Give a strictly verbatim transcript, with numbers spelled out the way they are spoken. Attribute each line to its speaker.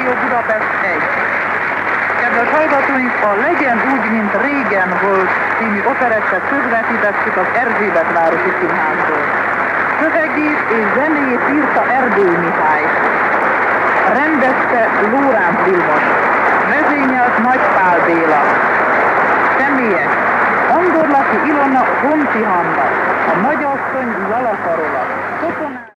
Speaker 1: Rádió Budapest egy. Kedves hallgatóink, a Legyen úgy, mint régen volt című operettet közvetítettük az Erzsébet városi színházból. Szövegét és zenéjét írta Erdődy Mihály. Rendezte Lóránc Vilmos. Vezényelt Nagy Pál Béla. Személyek: Andorlaki Ilona, Honti Hanna, a nagyasszony Lala Karola.